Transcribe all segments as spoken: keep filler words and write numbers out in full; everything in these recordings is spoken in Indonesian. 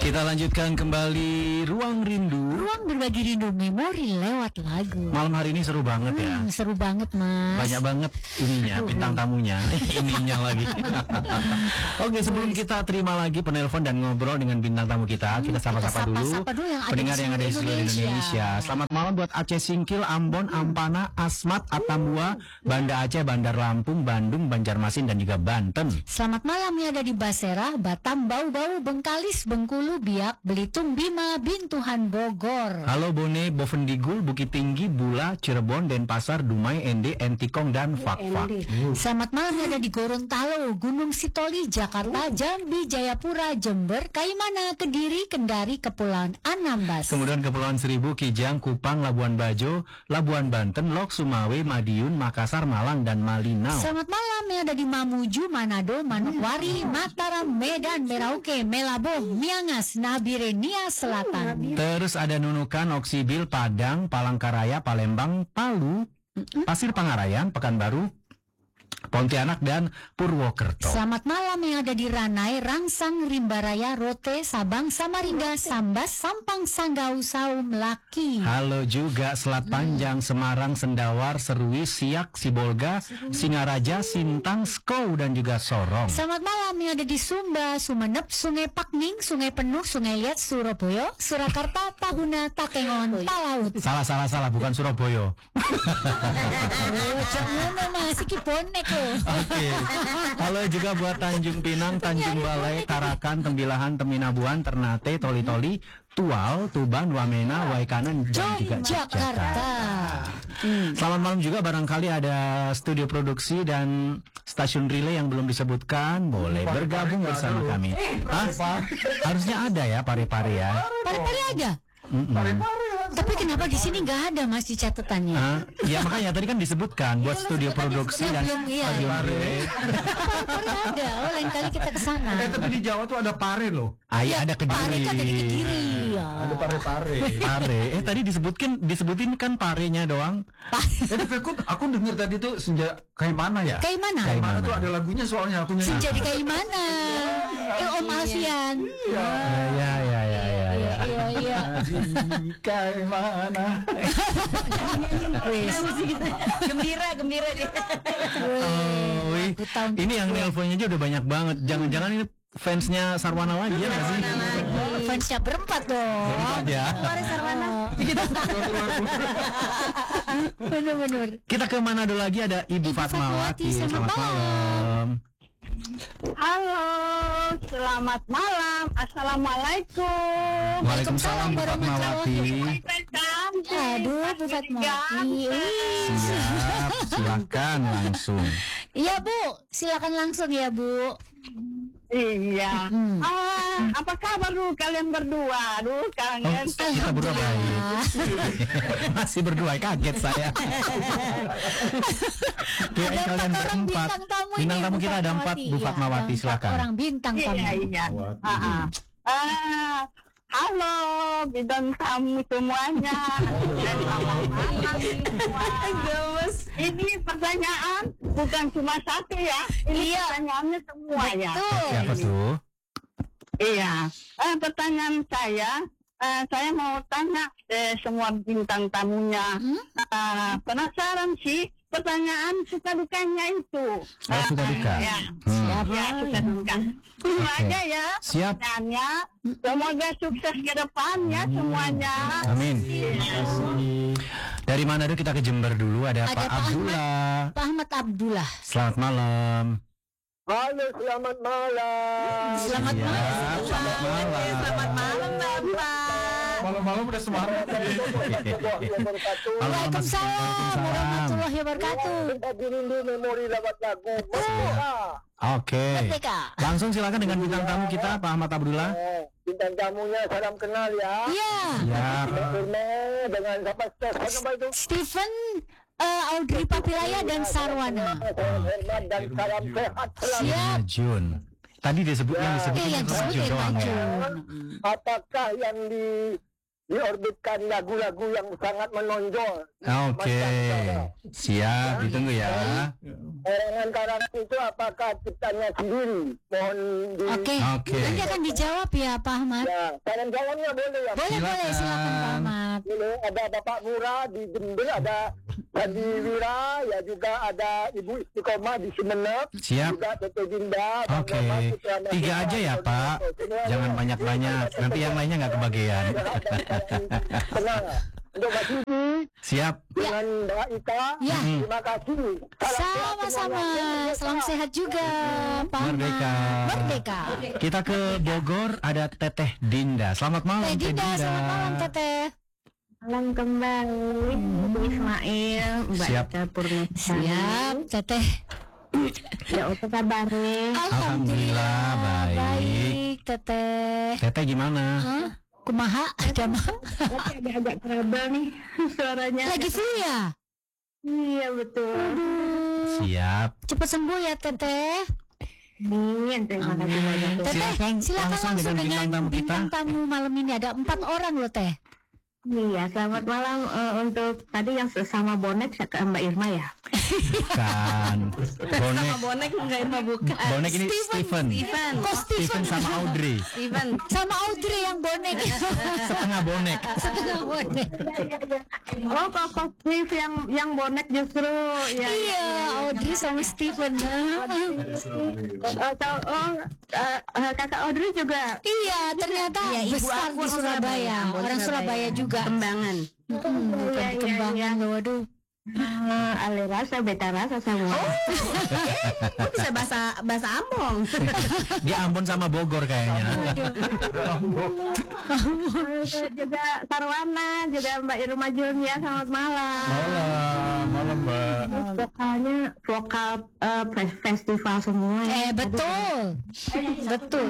Kita lanjutkan kembali Ruang Rindu. Ruang berbagi rindu memori lewat lagu. Malam hari ini seru banget ya. Hmm, seru banget mas. Banyak banget ininya, bintang tamunya. Ininya lagi. Oke, sebelum kita terima lagi penelpon dan ngobrol dengan bintang tamu kita, Hmm, kita sapa-sapa dulu, sapa dulu yang ada pendengar di yang ada di seluruh seluruh Indonesia. Indonesia. Selamat malam buat Aceh Singkil, Ambon, Ampana, Asmat, Atambua, Banda Aceh, Bandar Lampung, Bandung, Banjarmasin dan juga Banten. Selamat malam yang ada di Basera, Batam, Bau-Bau, Bengkalis, Bengkulu, Biak, Belitung, Bima, Bintuhan, Bogor. Halo Bone, Bovendigul, Bukit Tinggi, Bula, Cirebon, Denpasar, Dumai, Ende, Entikong, dan Fakfak. Selamat malam yang ada di Gorontalo, Gunung Sitoli, Jakarta, Jambi, Jayapura, Jember, Kaimana, Kediri, Kendari, Kepulauan Anambas. Kemudian Kepulauan Seribu, Kijang, Kupang, Labuan Bajo, Labuan Banten, Lok, Sumawe, Madiun, Makassar, Malang, dan Malinau. Selamat malam yang ada di Mamuju, Manado, Manokwari, Mataram, Medan, Merauke, Melabo, Miangas, Nabire, Nia Selatan. Terus ada Nunukan, Oksibil, Padang, Palangkaraya, Palembang, Palu, Pasir Pangarayan, Pekanbaru, Pontianak, dan Purwokerto. Selamat malam yang ada di Ranai, Rangsang, Rimbaraya, Rote, Sabang, Samarinda, Sambas, Sampang, Sanggau, Saum, Laki. Halo juga Selat Panjang, Semarang, Sendawar, Serui, Siak, Sibolga, Singaraja, Sintang, Skou, dan juga Sorong. Selamat malam yang ada di Sumba, Sumenep, Sungai Pakning, Sungai Penuh, Sungai Liat, Surabaya, Surakarta, Tahuna, Takengon, Talaut. Salah, salah, salah, bukan Surabaya. Oh, jangan masih kiponek loh. Oke. Halo juga buat Tanjung Pinang, Tanjung Balai, Tarakan, Tembilahan, Teminabuan, Ternate, Toli-Toli, Tual, Tuban, Wamena, Waikanan, dan juga Jakarta. Hmm. Selamat malam juga, barangkali ada studio produksi dan stasiun relay yang belum disebutkan, boleh bergabung bersama kami. Hah? Harusnya ada ya, pare-pare ya. Pare-pare ada? Pare-pare. Tapi kenapa di sini nggak ada mas di catatannya? Ah, ya makanya tadi kan disebutkan buat studio produksi dan belum, iya. stasiun relay. Pare ada. Oh, lain kali kita ke sana. Eh, tapi di Jawa tuh ada pare loh. Ah, iya, ada Kediri. Pare itu ada di Kediri. Ya. Ada pare-pare. Pare. Eh tadi disebutkan disebutin kan parenya doang. Eh, tapi aku, aku denger tadi tuh senja kayak mana ya? Kayak mana? Kayak Mana mana? tuh ada lagunya soalnya aku nyanyi. Senja di kayak mana? Eh, Om Alfian. Ya ya ya ya ya. ya. Iya, iya. Kayak mana? Gembira, gembira dia. Oh, wih. Aku tahu. Ini yang nelponnya aja udah banyak banget. Jangan-jangan ini fansnya Sarwana lagi ya nggak sih? Fansnya berempat dong. Berempat ya. Mari Sarwana. Bener-bener. Kita ke Manado lagi, ada Ibu, Ibu Fatmawati. Fatmawati, selamat Selamat malam. Halo, selamat malam. Assalamualaikum. Waalaikumsalam Bu Fatmawati. Aduh, Bu Fatmawati. Wih. Siap, silakan langsung. Iya Bu, silakan langsung ya Bu. Iya. Hmm. Ah, apa kabar lu kalian berdua? Aduh, Oh, kangen. kita berdua baik. Masih berdua, kaget saya. Kirain Ada kalian empat orang berempat. bintang tamu ini, Bintang tamu Bu kita ada empat, Bu Iya, Fatmawati, ada empat silakan. orang bintang tamu. Iya, iya. Ah, ah. Ah, halo, bidang tamu semuanya. Dan selamat malam semua. Ini pertanyaan bukan cuma satu ya. Ini Iya. pertanyaannya semua ya. Betul. Siapa tuh? Iya. Eh, pertanyaan saya, eh, saya mau tanya eh, semua bintang tamunya. Hmm? Eh, penasaran sih pertanyaan suka dukanya itu. Oh, suka duka. Ya, Hmm. Siap. ya suka duka. Itu Oke. aja ya. Siap. Pertanyaannya, semoga sukses ke depannya semuanya. Amin. Dari Manado kita ke Jember dulu, ada, Ada Pak Pak Abdullah. Pak Ahmad Abdullah. Selamat malam. Halo, selamat malam. Selamat Siap, malam. Selamat malam. Selamat malam, Bapak. Malam-malam udah semangat. Halo, Waalaikumsalam warahmatullahi wabarakatuh. Bagi rindu memori lewat lagu. Oke. Merdeka. Langsung silakan dengan bintang tamu kita, Pak Ahmad Abdullah. Eh, bintang tamunya salam kenal ya. Iya. Ya. Firman dengan siapa siapa itu? Stephen, eh, Audrey Papilaya dan Sarwana. Salam hormat dan salam sehat selalu. Siap. Jun. Tadi disebut yang disebut Eh, yang itu disebut Jun Irma doang ya. Jun. Apakah yang di diorbitkan lagu-lagu yang sangat menonjol. Oke, siap, ditunggu ya. Karangan-karangan itu apakah ciptanya sendiri? Mohon di... Oke, Oke. nanti akan dijawab ya Pak Ahmad. Ya, kanan-kawannya boleh ya? Boleh, Silakan. boleh, silakan Pak Ahmad. Boleh, ada Bapak Murah di Jember, ada Sandi Wira, ya juga ada Ibu Istiqomah di Sumeneb. Siap. Juga Tete Dinda. Bang Oke, Rahmat, Putra tiga Mahfud, aja ya Pak. Semua Jangan ya. banyak-banyak. Nanti yang lainnya nggak kebagian. Tenang. Untuk Mas Yudi Siap. dengan Mbak Ita, Ya. terima kasih. Salam sehat Sama-sama. semuanya. Salam sehat juga Pak Ahmad. Merdeka. Merdeka. Kita ke Bogor, ada Teteh Dinda. Selamat malam, Teh Dinda, selamat malam Teteh. Malam kembali, Bu Ismail, Mbak Siap. Ita Purna. Siap, Teteh. Ya, apa kabarnya? Alhamdulillah, baik. Baik, Teteh. Teteh gimana? Hah? Kumaha? Jama? Tapi agak-agak trouble nih suaranya. Lagi flu ya? Iya, betul. Siap. Cepat sembuh ya, Teteh. Amin, terima kasih banyak. Teteh, Silakan silakan langsung langsung dengan dengan bintang tamu kita. bintang tamu malam ini. Ada empat orang loh, Teh. Iya, selamat malam eh, untuk tadi yang sama bonek ke Mbak Irma ya. Bukan. Bonek. Bonek enggak Irma bukan. Bonek ini Steven. Steven. Oh, Steven sama Audrey. Steven. Sama Audrey yang bonek. Setengah bonek. Setengah bonek. Oh, kok Steve yang yang bonek justru ya. Iya, Audrey sama Steven. Oh, tahu oh eh, eh, kakak Audrey juga Iya, ternyata besar di Surabaya. Orang Surabaya juga. kembangan. Hmm, bukan Iya, iya, kembangan. Waduh. Uh, ale rasa, beta rasa semua. Oh, bisa bahasa bahasa Ambon. Dia Ambon sama Bogor kayaknya. Juga Sarwana, juga Mbak Irma Julia, selamat malam. Malam, malam Mbak. Vokalnya vokal eh, fe- festival semua ya. Eh, betul. Betul.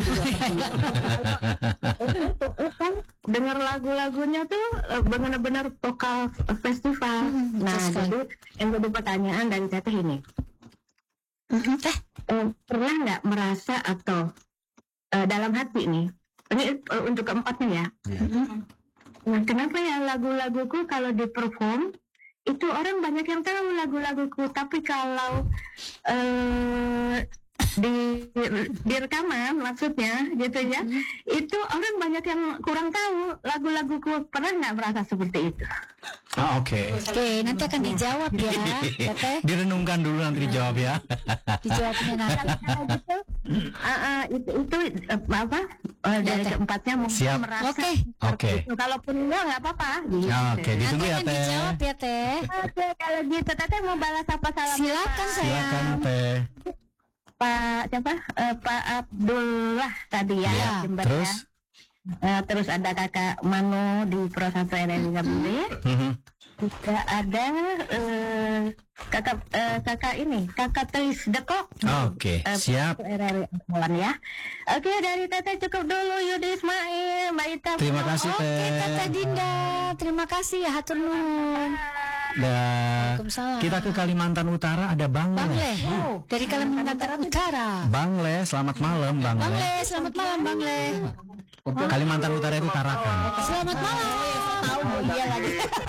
Kan dengar lagu-lagunya tuh eh, benar-benar vokal eh, festival. Nah, betul sekali. jadi yang jadi pertanyaan dari Teteh ini. Teh, Eh, pernah nggak merasa atau eh, dalam hati nih, ini eh, untuk keempatnya ya. Nah, kenapa ya lagu-laguku kalau di-perform itu orang banyak yang tahu lagu-laguku, tapi kalau eh, di di rekaman maksudnya gitu ya, itu orang banyak yang kurang tahu lagu-laguku. Pernah nggak merasa seperti itu? Ah, oke. oke, nanti akan dijawab ya, Teteh. Direnungkan dulu nanti dijawab ya. Dijawabnya nanti. Kalau gitu, ah, ah, itu itu eh, apa eh, dari Teh. keempatnya mungkin Siap. merasa Oke. Oke. itu. Kalaupun enggak nggak apa-apa. Gitu. Oke, Nanti ditunggu ya akan Teh. dijawab ya, Teh. Oke, kalau gitu Teteh mau balas apa salam? Silakan sayang. Silakan Teh. Pak siapa? Eh, Pak Abdullah tadi ya. Ya, Jember Terus? ya. Eh, terus ada kakak Mano di Pro satu R R I Gambir. Mhm. Juga ada eh, kakak eh, kakak ini kakak Tris Dekok. Oke, Eh, siap. R R I Ambulan ya. Oke, dari Teteh cukup dulu. Yudi Ismail, Mbak Ita. Terima kasih Oke, Teh. Teteh Dinda. Terima kasih ya, hatur nuhun. Dan Waalaikumsalam. kita ke Kalimantan Utara ada Bang Bang Le. Le, dari Kalimantan Utara. Bang Le, selamat malam Bang Bang Le. Le, selamat malam Bang Le. Kalimantan Utara itu Tarakan. Selamat malam. Tahu dia lagi.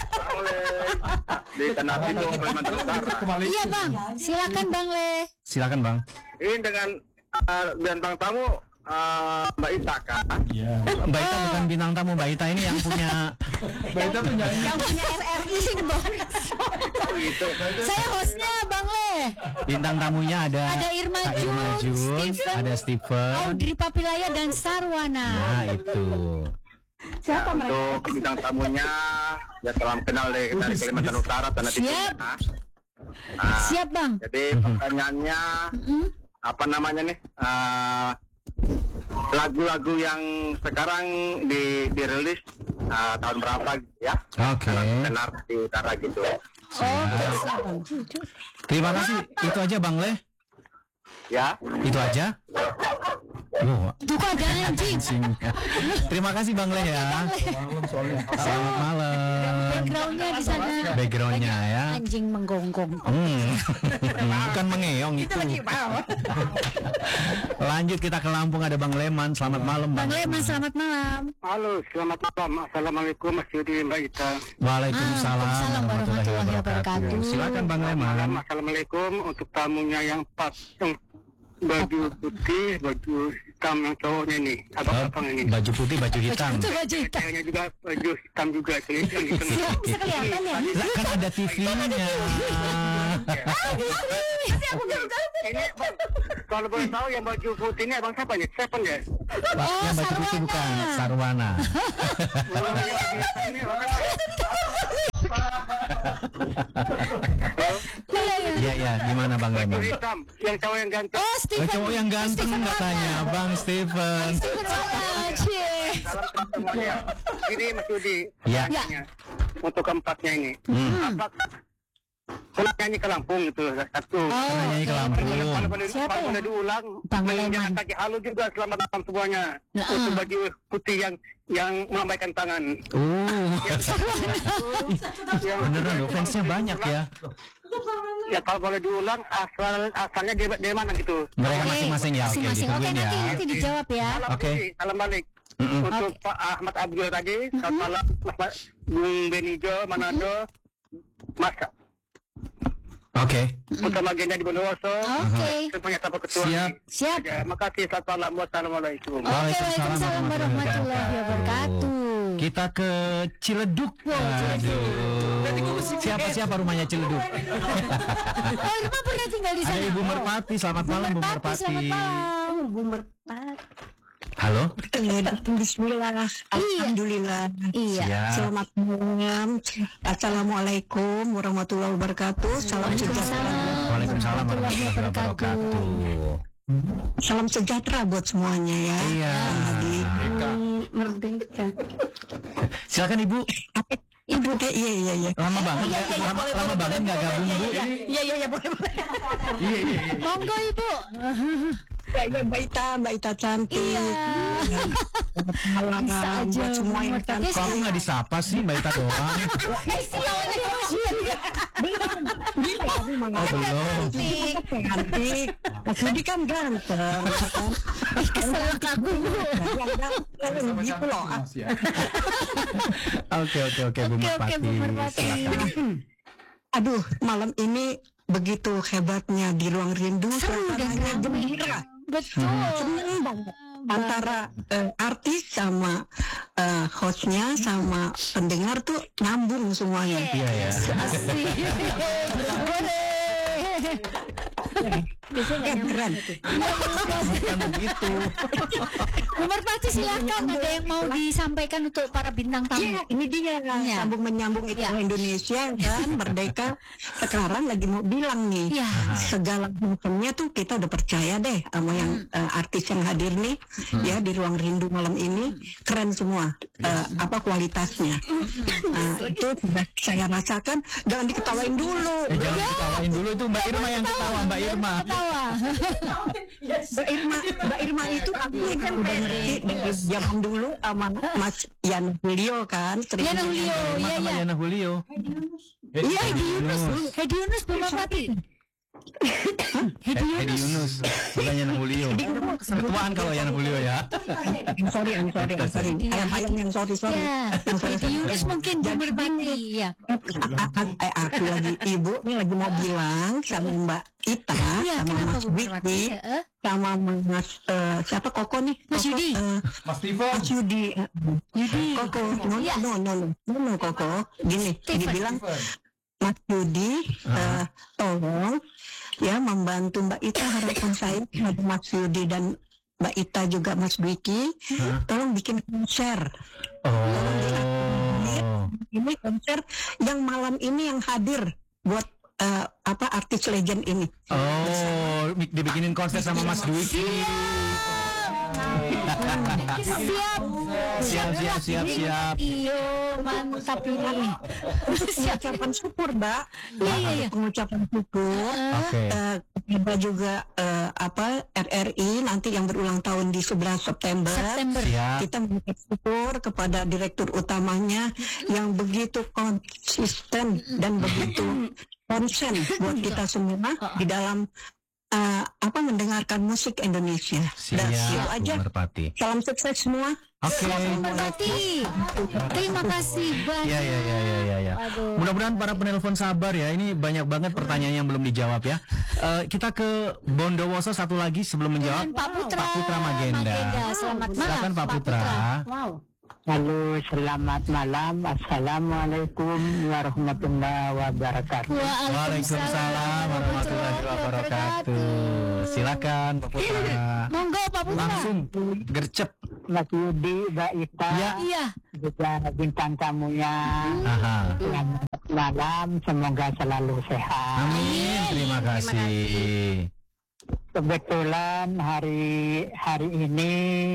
Di Tanah Pintu, Kalimantan Utara. Iya Bang, silakan Bang Le. Silakan Bang. Ini dengan uh, bintang tamu uh, Mbak Ita kan? Mbak Ita bukan bintang tamu, Mbak Ita ini yang punya Mbak Ita punya ini. Yang punya R R I Bang. Gitu. Saya hostnya Bang Le. bintang tamunya ada Ada Irma Kak Irma Jun, Jun, Steven, ada Steven. Audrey Papilaya dan Sarwana. Nah, itu. Siapa mereka? Untuk bintang tamunya ya salam kenal dari, dari Kalimantan Utara Tanah Pintu. Siap. Nah, Siap Bang. jadi pertanyaannya apa namanya nih? Uh, lagu-lagu yang sekarang di dirilis uh, tahun berapa ya? Oke. Benar di utara gitu. Oh, siap Bang. Terima kasih. Itu aja Bang Le. Ya. Itu aja. Oh, Tuh kok ada anjing. anjing. Terima kasih Bang Le ya. Selamat malam. backgroundnya di sana. Backgroundnya ya. Anjing menggonggong. Hmm. Bukan mengeong itu. Lanjut kita ke Lampung, ada Bang Leman. Selamat malam Bang Bang. Leman, selamat malam. Halo, selamat malam. Assalamualaikum Mas Yudi, Mbak Ita. Waalaikumsalam Waalaikumsalam warahmatullahi wabarakatuh. Silakan Bang Leman. Assalamualaikum untuk tamunya yang pas, yang baju putih, baju hitam yang cowoknya nih, abang-abang ini. Baju putih, baju hitam. Itu baju hitam. Ceweknya juga baju hitam juga, cewek yang hitam. Siap, bisa kelihatan ya? Lah, kan ada T V-nya. Ini kalau boleh tahu yang baju putih ini abang siapa nih? Seven ya? Oh, Yang baju putih bukan Sarwana. Iya iya, gimana Bang Leman? Baju hitam, yang cowok yang ganteng. Oh, Oh, Steven. cowok yang ganteng Steven katanya, Ronald. Bang Steven. Steven Ronald, cie. Salam ke semuanya. Ini Mas Yudi. Ya. pertanyaannya. Untuk keempatnya ini. Hmm. Apa? Kalau nyanyi ke Lampung itu satu. Oh, Nyanyi ke oke. Lampung. Kalau boleh Siapa kalau ya? boleh diulang, Bang menginjak Leman. kaki halu juga selamat malam semuanya. Nah, Untuk ah. baju putih yang yang melambaikan tangan. Oh, Yang beneran loh, fansnya banyak ya. Ya kalau boleh diulang, asal asalnya di, dari mana gitu. Mereka Oke, masing-masing ya, oke, masing-masing. Oke, ditungguin ya. nanti nanti dijawab ya. Salam Oke. balik, salam balik. Mm-mm. Untuk Pak Ahmad Abdul tadi, selamat malam Mas Bung Benijo Manado, Mas Oke. Utama Agenda di Bondowoso. Oke. Semuanya Bapak Ketua. Siap. Siap. Ya, makasih, selamat malam. Wassalamualaikum. Oke, waalaikumsalam warahmatullahi wabarakatuh. Kita ke Ciledug. Aduh. Siapa siapa rumahnya Ciledug? Oh, Irma pernah tinggal di Ada sana. Ibu Merpati. Selamat malam Bu Merpati. Selamat malam, Bu Merpati. Halo. Bismillah, alhamdulillah. Iya. Siap. Selamat malam. Assalamualaikum warahmatullahi wabarakatuh. Salam sejahtera. Waalaikumsalam warahmatullahi wabarakatuh. Salam sejahtera buat semuanya ya. Iya. Merdeka. Silakan Ibu. Ibu deh, iya iya iya. Lama banget ya, lama, lama banget nggak gabung Bu. Iya iya iya boleh boleh. Monggo Ibu. Ya, ya, Mbak Ita, Mbak Ita cantik. Iya. Malam Bisa aja, buat semua yang Merpati. cantik. Kok aku nggak disapa sih Mbak Ita doang? Eh, silakan Oh belum. cantik. Cantik. Mas Budi kan ganteng. Kan? Kesel kagum. Yang gitu loh. ah. Oke oke oke Bu Oke, Merpati. oke, Bu Merpati. Silakan. Aduh, malam ini begitu hebatnya di ruang rindu, Seru dan suasananya ramai. gembira, Betul. seneng banget. Antara eh, artis sama eh, hostnya sama pendengar tuh nyambung semuanya. Iya ya. Asik. Boleh. Biasanya Eh, keren. Bukan begitu. Bu Merpati silakan, ada yang mau disampaikan untuk para bintang tamu. Iya, ini dia Iya. sambung menyambung itu Iya. Indonesia kan merdeka. Sekarang lagi mau bilang nih, Iya. segala macamnya tuh kita udah percaya deh sama yang eh, artis yang hadir nih ya di ruang rindu malam ini keren semua eh, apa kualitasnya. Nah, itu sudah saya rasakan. Jangan diketawain dulu. Eh, jangan diketawain dulu itu Mbak Irma yang ketawa Mbak Irma. Ketawa. Mbak Irma, Mbak Irma itu aku kan udah ngerti dari zaman dulu sama Mas Yan Julio kan. sering Yana Julio, Irma iya sama iya. Yana Julio. Iya, Hedi Yunus, Hedi Yunus Bu Merpati. Hedi Hedi Yunus. Yunus, bukan Yana Julio. Ketuaan kalau Yana Julio ya. I'm sorry, I'm sorry, I'm sorry. Ayam-ayam yang sorry, sorry. Ya, Yang sorry, Hedi Yunus mungkin Bu Merpati. Ya. A- a- eh, aku lagi ibu nih lagi mau bilang sama Mbak Ita, Iya, sama kenapa Mas Bu Merpati? Wiki, Heeh. sama Mas eh, siapa Koko nih? Mas Koko, Yudi. eh, Mas Steven. Mas Yudi. eh, Yudi. Koko, no, Iya. no, no, no, no, no, Koko. Gini, Steven. dibilang Mas Yudi, eh, tolong ya membantu Mbak Ita, harapan saya kepada Mas Yudi dan Mbak Ita juga Mas Wiki, tolong bikin konser. Oh. Ini konser yang malam ini yang hadir buat eh, apa artis legend ini. Oh, mi- dibikinin konser sama Mas Dwiki. Siap. Siap, siap, siap, siap. Iyo, mantap ini. Siap. Pengucapan syukur, Mbak. Iya, iya, iya. Pengucapan syukur. Oke. Eh, kepada juga eh, apa R R I nanti yang berulang tahun di sebelas September. September. Siap. Kita mengucap syukur kepada direktur utamanya yang begitu konsisten dan begitu konsen buat kita semua di dalam uh, apa mendengarkan musik Indonesia. Dan itu Siap, aja. Bu Merpati. Salam sukses semua. Oke. Merpati. Terima kasih banyak. Ya, ya, ya, ya, ya, ya. Aduh. Mudah-mudahan para penelpon sabar ya. Ini banyak banget pertanyaan yang belum dijawab ya. Eh, kita ke Bondowoso satu lagi sebelum menjawab. Pak Putra. Pak Putra Magenda. Selamat malam. Silakan Pak Putra. Wow. Halo, selamat malam. Assalamualaikum warahmatullahi wabarakatuh. Waalaikumsalam warahmatullahi wabarakatuh. Silakan Pak Putra. Monggo Pak Putra. Langsung gercep. Mas Yudi, Mbak Ita, Ya. Iya. juga bintang tamunya. Aha. Selamat malam, semoga selalu sehat. Amin. Terima kasih. Kebetulan hari hari ini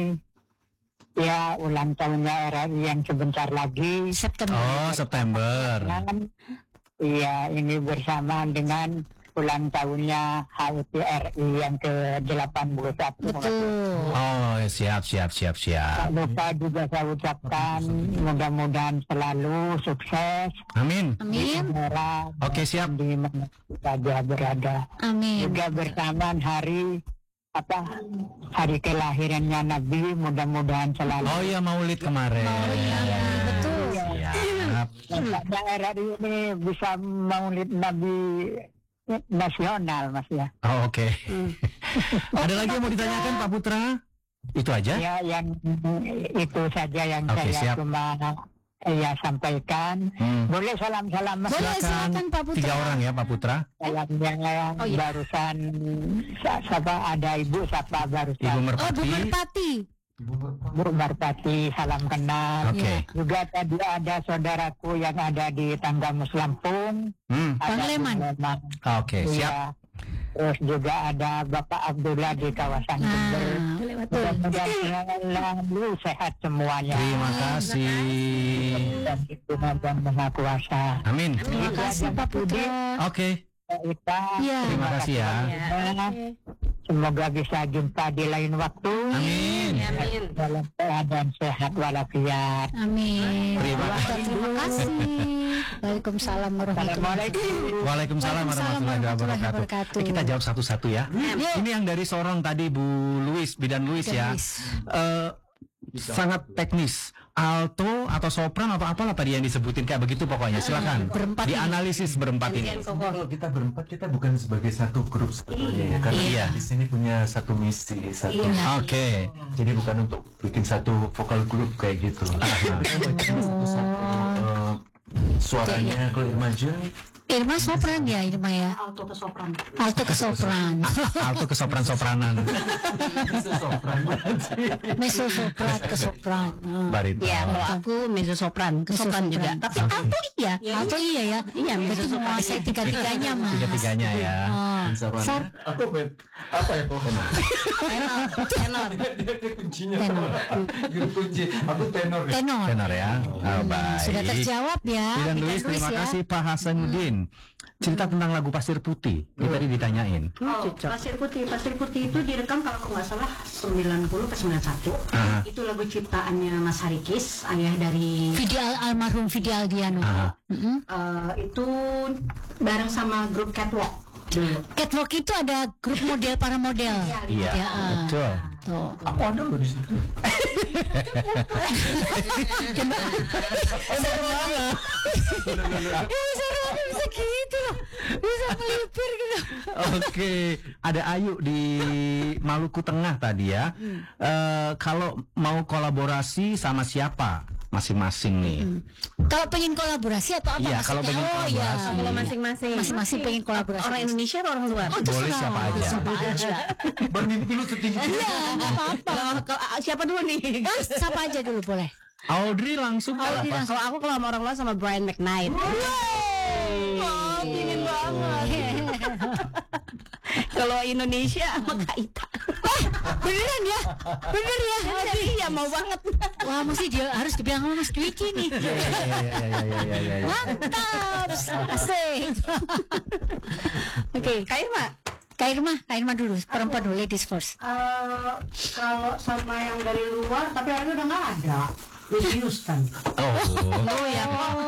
ya ulang tahunnya R R I yang sebentar lagi. September. Oh, September. Dan iya, ini bersamaan dengan ulang tahunnya H U T R I yang ke delapan puluh satu. Betul. Oh, siap, siap, siap, siap. Tak lupa juga saya ucapkan mudah-mudahan selalu sukses. Amin. Amin. Merah Oke, siap. di mana saja berada. Amin. Juga bersamaan hari apa hari kelahirannya Nabi, mudah-mudahan selalu. Oh iya, Maulid kemarin. Betul. Siap. Daerah ini bisa maulid Nabi nasional, Mas ya. Oh, oke. Ada lagi yang mau ditanyakan Pak Putra? Itu aja? Ya, yang itu saja yang Oke, saya siap. cuma ya sampaikan. Hmm. Boleh salam-salam Mas? Boleh, silakan Pak Putra. Tiga orang ya Pak Putra. Salam yang Oh, iya. barusan sa- siapa ada Ibu siapa barusan? Ibu Oh, Bu Merpati. Merpati. Bu Marpati, salam kenal. Oke. Juga tadi ada saudaraku yang ada di Tanggamus Lampung. Hmm. Ada Bang Leman. Bu Leman. Oke, siap. Iya. Terus juga ada Bapak Abdullah di kawasan Jember. Nah, betul. Mudah-mudahan selalu sehat semuanya. Terima kasih. Dan itu dan Maha Kuasa. Amin. Terima kasih Pak Putra. Oke. Kita Iya. Terima kasih ya. semoga bisa jumpa di lain waktu. Amin. Dalam keadaan sehat walafiat. Amin. Terima Pak Putra, terima kasih. Waalaikumsalam warahmatullahi Assalamualaikum. Waalaikumsalam warahmatullahi wabarakatuh. wabarakatuh. Eh, Kita jawab satu-satu ya. Yuk. Ini yang dari Sorong tadi Bu Luis, Bidan Luis Bidan ya. Luis. Eh, sangat teknis. Alto atau sopran atau apalah tadi yang disebutin kayak begitu pokoknya. Silakan. Berempat ini. Dianalisis berempat ini. Kalau kita berempat kita bukan sebagai satu grup sebetulnya ya, karena Iya. di sini punya satu misi, satu. Oke. Jadi bukan untuk bikin satu vokal grup kayak gitu. Kita bikin satu-satu eh, suaranya kalau Irma Jun, Irma sopran ya, Irma ya. Alto ke sopran. Alto ke sopran. Alto ke sopran-sopranan. Mezzo sopran ke sopran. Hmm. Barito. Ya, kalau aku mezzo sopran, ke sopran juga. Tapi alto iya. Alto iya ya. Iya, mezzo Berarti sopran. menguasai tiga-tiganya mas. Tiga-tiganya ya. Oh. Sar, aku ben- apa ya pokoknya? Tenor, tenor. Dia kuncinya. Tenor. Dia kunci. Aku tenor. ya. tenor. Tenor ya. Oh, baik. Sudah terjawab ya. Bidan Bidan Luis, terima ya. kasih Pak Hasanuddin. Cerita tentang lagu Pasir Putih. Ini tadi ditanyain. Oh, Pasir Putih, Pasir Putih itu direkam kalau aku nggak salah sembilan puluh ke sembilan puluh satu. Ah. Itu lagu ciptaannya Mas Harikis, ayah dari Vidi Al- almarhum Vidi Aldiano. Ah. Mm-mm. eh, itu bareng sama grup Catwalk dulu. Catwalk itu ada grup model para model. Iya, Ya, ah. betul. Tuh. Aku ada loh di situ. Ya, bisa ruangnya bisa gitu loh. Bisa melipir gitu. Oke, ada Ayu di Maluku Tengah tadi ya. Eh, kalau mau kolaborasi sama siapa masing-masing nih? Kalau pengen kolaborasi atau apa Iya, maksudnya? kalau pengen Oh, kolaborasi. iya. Kalau masing-masing. Masing-masing pengen kolaborasi. Orang Indonesia atau orang luar? Oh, Boleh terserah. siapa aja. Siapa aja. Bermimpi lu setinggi. Iya, nggak apa-apa. Kalau- kalau- siapa dulu nih? Ah, siapa aja dulu boleh. Audrey langsung Audrey apa? langsung. Kalau aku kalau sama orang luar sama Brian McKnight. Oh, dingin banget. Kalau Indonesia sama Kak Ita. Beneran ya? Bener ya? Iya mau banget. Wah, mesti dia harus dibilang sama Mas Dwiki nih. Iya, iya, iya, iya, iya, iya, iya. Mantap, asik. Oke, Kak Irma. Kak Irma, Kak Irma dulu, perempuan dulu, ladies first. Eh, kalau sama yang dari luar, tapi akhirnya udah nggak ada. Whitney Houston. Oh, Oh ya.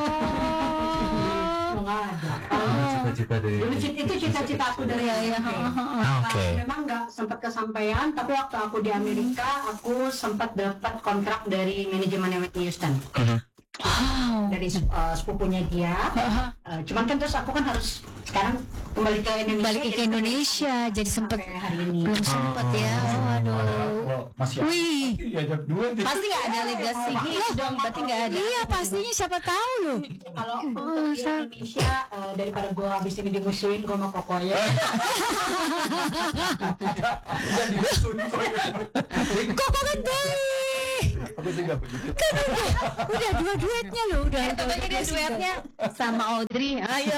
Udah nggak ada. Cita-cita dari Dulu cita- itu cita-cita aku dari ya, Oke. memang nggak sempat kesampaian, tapi waktu aku di Amerika, aku sempat dapat kontrak dari manajemen Whitney Houston. Dari uh, sepupunya dia. Uh, cuman kan terus aku kan harus sekarang kembali ke Indonesia. Balik ke Indonesia, jadi sempet Sampai hari ini. belum sempet ya. Waduh. Oh, masih Wih, diajak dua nih. Pasti nggak ada legasi gitu dong. Berarti nggak ada. iya pastinya siapa tahu loh. Kalau untuk di Indonesia, uh, daripada gue habis ini dimusuhin, gue mau pokoknya. Kok banget deh. Aku sih nggak begitu. Udah dua duetnya loh, udah. Contohnya dia duetnya sama Audrey. Ayo.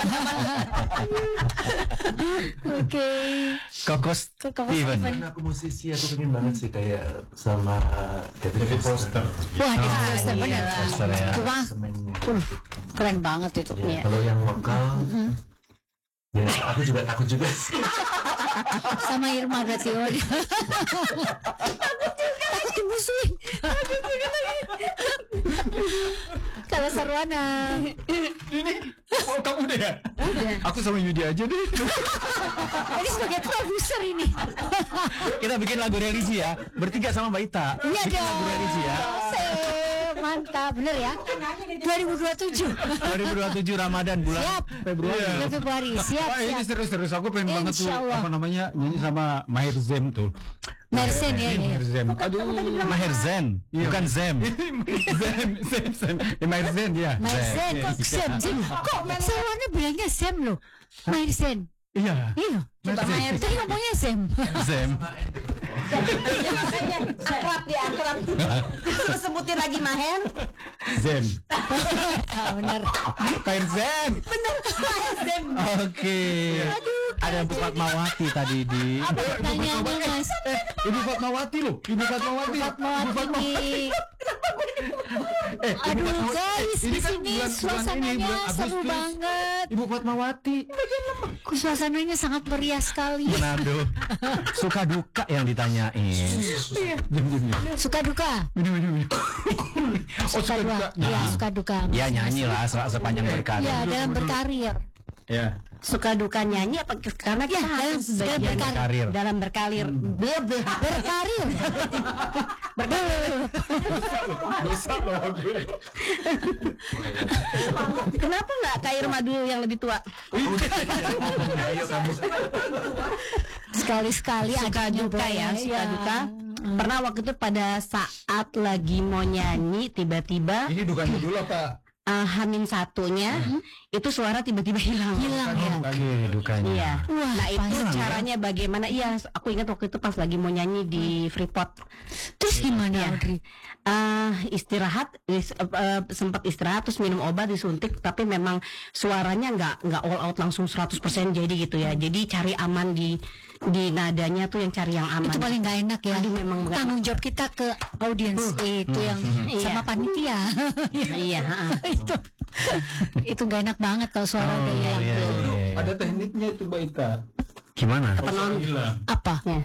Oke. Kokos Kokos Steven. Steven. Karena aku musisi, aku pengen banget sih kayak sama David Foster. Wah, di Foster bener. Foster ya. Cuma Semennya. uh, keren banget itu. Ya, kalau yang lokal, ya aku juga takut juga sih. Sama Irma berarti. Oh, dia. Takut dimusuhin. Takut juga lagi. Kalau Sarwana. Oh, kamu udah ya? Aku sama Yudi aja deh. Ini sebagai produser ini. Kita bikin lagu religi ya. Bertiga sama Mbak Ita. Iya Bikin dong. lagu religi ya. Sip, mantap, bener ya. dua ribu dua puluh tujuh. dua ribu dua puluh tujuh Ramadan bulan Siap. Februari. Bulan Februari. Siap, Wah, ini siap. serius-serius aku pengen banget tuh Insya Allah. apa namanya nyanyi sama Maher Zem tuh. Mersen ya ini. Maher Zem. Aduh. Maher Zen, bukan Zem. Zem, Zem, Zem. Eh, Maher Zem ya. Mersen, kok Sem? Sem? Kok Sarwana bilangnya Sem loh? Mersen. Iya. Iya. Maher Zem. Tadi ngomongnya Sem. Zem. Makanya akrab dia akrab. Terus sebutin lagi Maher. Zem. Ah, bener. Maher Zem. Oke. Ada Bu Fatmawati tadi di. Apa pertanyaannya Mas? Ibu Fatmawati loh. Ibu Fatmawati. Fatmawati. Eh, Aduh guys, di ini kan sini bulan- bulan ini, suasananya bulan seru Agustus. banget. Ibu Fatmawati. Suasananya sangat meriah sekali. Manado. Suka duka yang ditanyain. Diam, diam, diam. Suka duka. Minum, minum, minum. Oh, Suka duka. Iya, suka duka. Ya nyanyi lah se- sepanjang berkarir. Ya, dalam berkarir. Ya. Suka duka nyanyi apa karena kita Ya, dalam, harus dalam sebagian berkarir. Karir. dalam berkarir. Berkarir. Dosa loh gue. Kenapa nggak Kak Irma dulu yang lebih tua? Ayo kamu. Sekali-sekali Suka adanya duka ya, boleh. suka Ya. duka. Pernah waktu itu pada saat lagi mau nyanyi tiba-tiba Ini dukanya dulu apa? uh, Hamin satunya itu suara tiba-tiba hilang. Hilang ya. Oke, dukanya. Iya. Wah, Nah itu panjang ya. caranya bagaimana? Iya, aku ingat waktu itu pas lagi mau nyanyi di Freeport. Terus gimana, Iya. Audrey? Eh, istirahat, is- eh, eh, sempat istirahat terus minum obat disuntik, tapi memang suaranya nggak nggak all out langsung seratus persen jadi gitu ya. Jadi cari aman di di nadanya tuh yang cari yang aman. Itu paling nggak enak ya. Aduh, memang nggak- Tanggung jawab kita ke audiens itu yang sama Iya. panitia. Iya. ha-ha. itu itu nggak enak banget kalau suara udah hilang. Iya, iya, iya. Ada tekniknya itu Mbak Ita. Gimana? Hilang. Apa? Ya.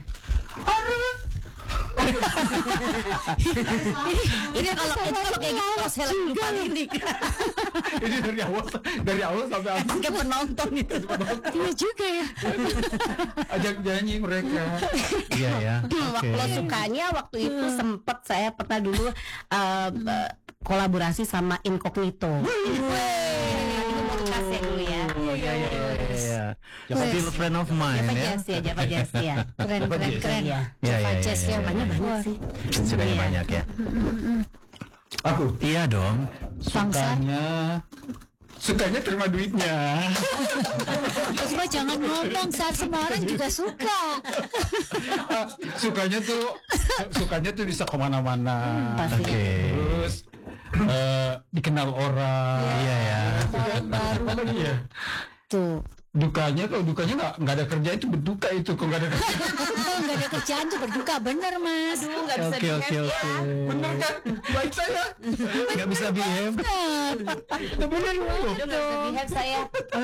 Ini kalau itu kalau kayak gitu kalau saya lagi lupa lirik Ini dari awal dari awal sampai habis ke penonton itu. Iya juga ya. ajak nyanyi mereka. Iya ya. Oke. Kalau sukanya waktu itu sempet saya pernah dulu uh, uh, kolaborasi sama Incognito. Ini mau kasih dulu ya. Iya iya iya iya. Still friend of mine Java ya. Jazz ya, Java Jazz ya. Keren keren keren. Iya. Iya iya iya. Jazz ya, iya, banyak iya. banget sih. Sukanya Iya. banyak ya. Aku Iya dong. sukanya sukanya terima duitnya. Cuma jangan ngomong saat semua orang juga suka. Sukanya tuh sukanya tuh bisa kemana-mana. Pasti. Oke. Terus eh, dikenal orang. Iya ya. Tahun baru Iya. tuh. dukanya, kalau dukanya nggak nggak ada kerja itu berduka itu, kok nggak ada kerja. Nggak ada kerjaan tuh berduka, bener Mas. Aduh, nggak bisa Oke oke dilihat oke. ya. Bener kan? Baik saya. Nggak bisa behave. Bener, bener banget Aduh, nggak bisa dong. behave saya. Ah,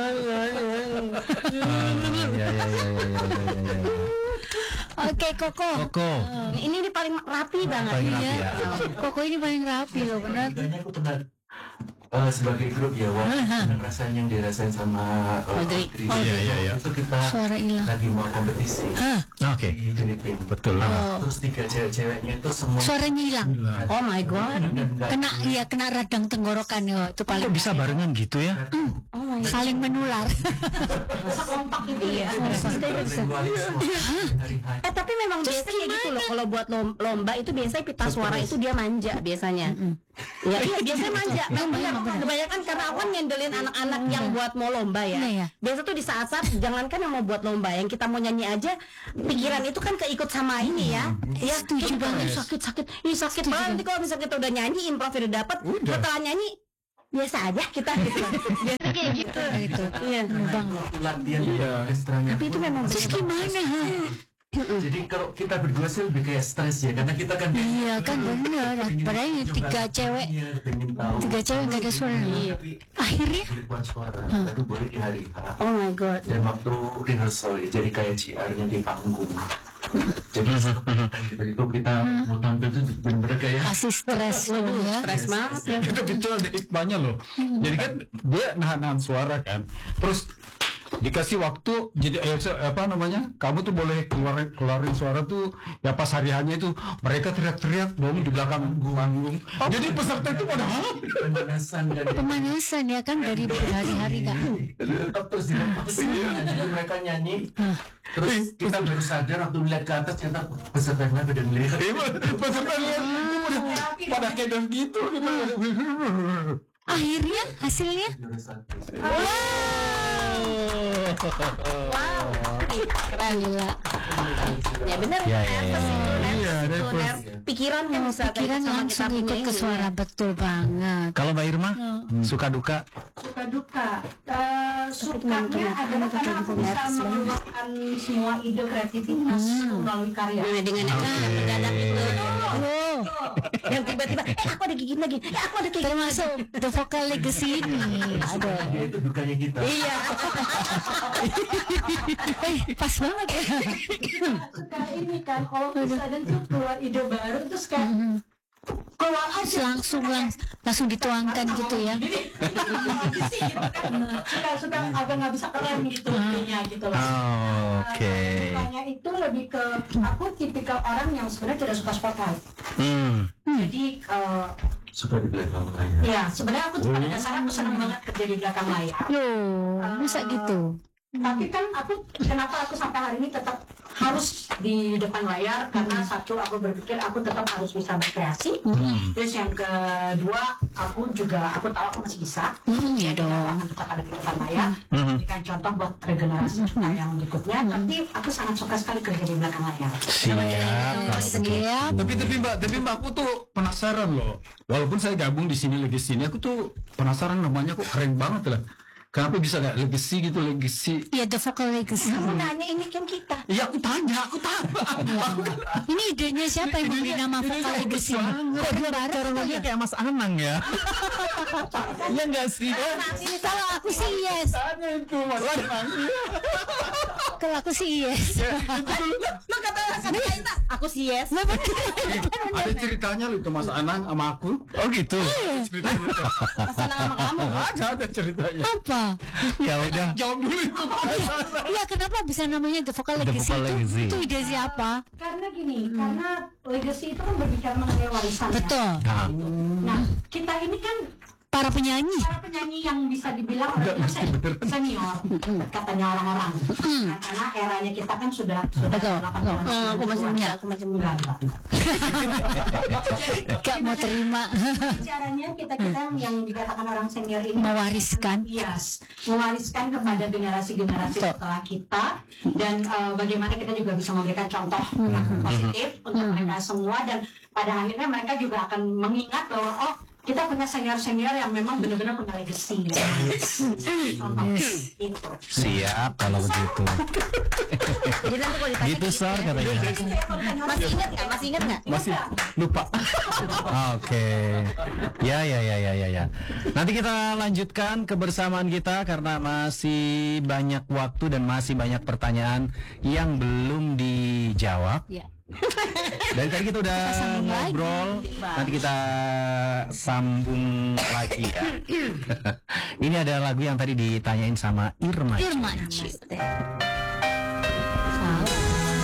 ya ya ya ya ya ya, ya. Oke Koko. Koko. Ini ini paling rapi banget. Paling rapi ya. Koko ini paling rapi loh, bener. Dukanya aku pernah eh, sebagai grup ya, Wak, dengan perasaan yang dirasain sama uh, Audrey. Audrey. Iya, iya, iya. Itu kita Suara hilang. lagi mau kompetisi Oke. di Filipina. Betul. Terus tiga cewek-ceweknya itu semua Suaranya hilang. Oh my god. dan nggak- Kena, iya kena radang tenggorokan ya. Itu paling Kok bisa barengan gitu ya? Oh my god. saling menular. Kompak gitu ya. Eh tapi memang biasanya gitu loh, kalau buat lom- lomba itu biasanya pita suara itu dia manja biasanya. Ya iya biasanya manja. Memang ya, kebanyakan karena aku kan ngendelin anak-anak yang buat mau lomba ya. Iya, iya. Biasa tuh di saat-saat jangankan yang mau buat lomba, yang kita mau nyanyi aja pikiran itu kan keikut sama ini ya. Ya Setuju banget. sakit-sakit. Ini sakit banget nanti kalau misalnya kita udah nyanyi, improv udah dapet, setelah nyanyi biasa aja kita gitu. Biasa kayak gitu. Gitu. Iya. Bang. latihan orkestranya. Tapi itu memang Terus gimana? Ha? Jadi kalau kita berdua sih lebih kayak stres ya, karena kita kan Iya kan bener. Padahal ini tiga cewek, pengen tahu. tiga cewek nggak ada suara. Akhirnya Buat suara, baru boleh di hari H. Oh my god. Dan waktu rehearsal ya, jadi kayak C R-nya di panggung. Jadi itu kita mau tampil itu bener-bener kayak kasih stres loh ya. Stres banget ya. Itu itu ada hikmahnya loh. Jadi kan dia nahan-nahan suara kan. Terus dikasih waktu, jadi eh, se- apa namanya, kamu tuh boleh keluarin keluarin suara tuh ya pas hari hanya itu mereka teriak-teriak dong di belakang panggung. Jadi peserta itu pada "Hah?" pemanasan dan Pemanasan ya kan dari berhari-hari kan. terus dilepas jadi mereka nyanyi. Terus kita baru sadar waktu melihat ke atas ternyata peserta yang lain udah ngelihat. Iya, peserta lihat itu pada pada kayak gitu gitu. Akhirnya hasilnya Wow. Keren. gila. Ya bener. Ya, ya, nervous ya, itu, ya. nervous Iya, itu, nervous. nervous. Pikiran yang bisa Pikiran sama langsung kita ikut punya ke ini. suara, betul banget. Kalau Mbak Irma, suka duka? Suka duka. Eh, sukanya adalah karena aku bisa mengeluarkan semua ide kreativitas melalui karya. Nah, dengan ah, mendadak itu. Oh, Yang tiba-tiba, eh aku ada gigit lagi, eh aku ada kayak termasuk The Vocal Legacy ini. Aduh. Dia itu dukanya kita. Iya. Eh, pas banget ya. Suka ini kan, kalau misalnya tuh keluar ide baru terus kayak keluar aja. Langsung lang langsung dituangkan gitu ya. suka suka agak nggak bisa keren gitu idenya gitu loh. Oh, oke. Sukanya itu lebih ke aku tipikal orang yang sebenarnya tidak suka spotlight. Hmm. Jadi eh, Suka di belakang layar. ya sebenarnya aku tuh pada dasarnya aku senang banget kerja di belakang layar. Loh, bisa gitu. Tapi kan aku kenapa aku sampai hari ini tetap harus di depan layar karena satu aku berpikir aku tetap harus bisa berkreasi. Terus yang kedua aku juga aku tahu aku masih bisa. Hmm, ya dong. Aku tetap ada di depan layar. Berikan contoh buat regenerasi kita yang berikutnya. Tapi aku sangat suka sekali kerja di belakang layar. Siap. kalau begitu. Siap. Tapi tapi Mbak, tapi Mbak aku tuh penasaran loh. Walaupun saya gabung di sini legacy ini, aku tuh penasaran namanya kok keren banget lah. Kenapa bisa gak legacy gitu, legacy? Ya The Vocal Legacy. Kamu nanya ini kan kita. Iya aku tanya, aku tanya. Aku kan Ini idenya siapa yang memberi nama Vocal Legacy? Kok dua bareng? Cara ngomongnya kayak Mas Anang ya. Iya enggak sih? Kalau aku sih yes. tanya itu Mas Anang. Kalau aku sih yes. Lo kata kata kita, aku sih yes. Ada ceritanya loh itu Mas Anang sama aku. Oh gitu. Ceritanya. Senang sama kamu. Ada ada ceritanya. Apa? Ya udah. Jawab dulu itu. Iya, kenapa bisa namanya The Vocal The Legacy Vocal itu? Legacy. Itu ide siapa? Karena gini, karena legacy itu kan berbicara mengenai warisan. ya. Betul. Nah, Nah, kita ini kan Para penyanyi. para penyanyi yang bisa dibilang orang se- senior, katanya orang-orang. Nah, karena eranya kita kan sudah sudah Betul. delapan puluh an. Hmm, aku masih muda, aku masih muda. Gak mau terima. Caranya kita kita yang dikatakan orang senior ini Mewariskan. Yes, mewariskan kepada generasi-generasi setelah kita dan eh, bagaimana kita juga bisa memberikan contoh yang positif untuk mereka semua dan pada akhirnya mereka juga akan mengingat bahwa oh kita punya senior-senior yang memang benar-benar punya legacy. Itu. Siap kalau begitu. Jadi nanti kalau ditanya Gitu Sar katanya. masih ingat nggak? Masih ingat nggak? Masih lupa. Oke. Ya ya ya ya ya ya. Nanti kita lanjutkan kebersamaan kita karena masih banyak waktu dan masih banyak pertanyaan yang belum dijawab. Ya. Dari tadi kita udah Kita sambung ngobrol, nanti kita sambung lagi ya. Ini ada lagu yang tadi ditanyain sama Irma. Irma.